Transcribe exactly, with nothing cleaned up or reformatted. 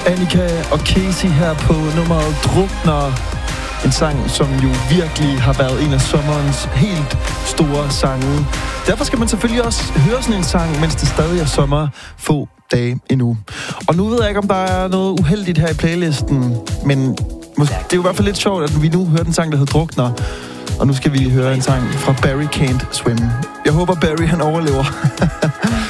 Annika og Casey her på nummeret Drukner. En sang, som jo virkelig har været en af sommerens helt store sange. Derfor skal man selvfølgelig også høre sådan en sang, mens det stadig er sommer, få dage endnu. Og nu ved jeg ikke, om der er noget uheldigt her i playlisten, men det er jo i hvert fald lidt sjovt, at vi nu hører en sang, der hedder Drukner. Og nu skal vi høre en sang fra Barry Can't Swim. Jeg håber, Barry han overlever.